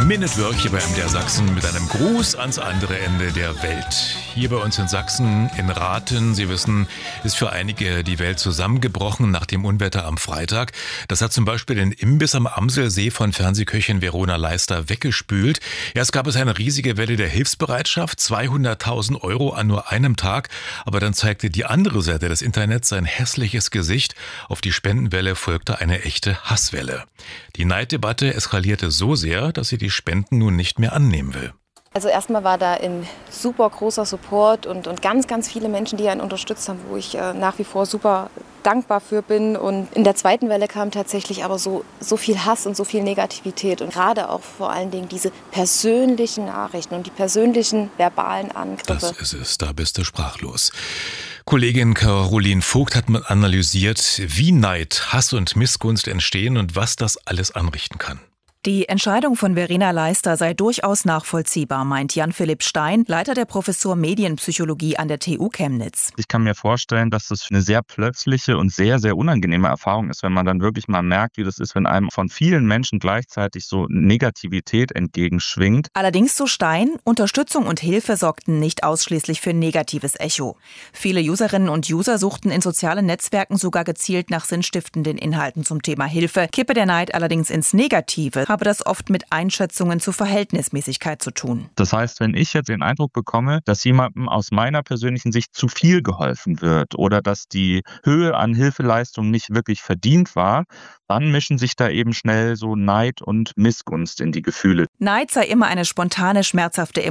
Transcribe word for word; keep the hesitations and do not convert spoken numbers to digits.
Minute Work hier bei M D R Sachsen mit einem Gruß ans andere Ende der Welt. Hier bei uns in Sachsen, in Rathen, Sie wissen, ist für einige die Welt zusammengebrochen nach dem Unwetter am Freitag. Das hat zum Beispiel den Imbiss am Amselsee von Fernsehköchin Verona Leister weggespült. Erst gab es eine riesige Welle der Hilfsbereitschaft, zweihunderttausend Euro an nur einem Tag. Aber dann zeigte die andere Seite des Internets sein hässliches Gesicht. Auf die Spendenwelle folgte eine echte Hasswelle. Die Neiddebatte eskalierte so sehr, dass sie die Spenden nun nicht mehr annehmen will. Also erstmal war da ein super großer Support und, und ganz, ganz viele Menschen, die einen unterstützt haben, wo ich äh, nach wie vor super dankbar für bin. Und in der zweiten Welle kam tatsächlich aber so, so viel Hass und so viel Negativität und gerade auch vor allen Dingen diese persönlichen Nachrichten und die persönlichen verbalen Angriffe. Das ist es, da bist du sprachlos. Kollegin Caroline Vogt hat mal analysiert, wie Neid, Hass und Missgunst entstehen und was das alles anrichten kann. Die Entscheidung von Verena Leister sei durchaus nachvollziehbar, meint Jan-Philipp Stein, Leiter der Professur Medienpsychologie an der T U Chemnitz. Ich kann mir vorstellen, dass das eine sehr plötzliche und sehr, sehr unangenehme Erfahrung ist, wenn man dann wirklich mal merkt, wie das ist, wenn einem von vielen Menschen gleichzeitig so Negativität entgegenschwingt. Allerdings, so Stein, Unterstützung und Hilfe sorgten nicht ausschließlich für negatives Echo. Viele Userinnen und User suchten in sozialen Netzwerken sogar gezielt nach sinnstiftenden Inhalten zum Thema Hilfe. Kippe der Neid allerdings ins Negative, habe das oft mit Einschätzungen zur Verhältnismäßigkeit zu tun. Das heißt, wenn ich jetzt den Eindruck bekomme, dass jemandem aus meiner persönlichen Sicht zu viel geholfen wird oder dass die Höhe an Hilfeleistung nicht wirklich verdient war, dann mischen sich da eben schnell so Neid und Missgunst in die Gefühle. Neid sei immer eine spontane, schmerzhafte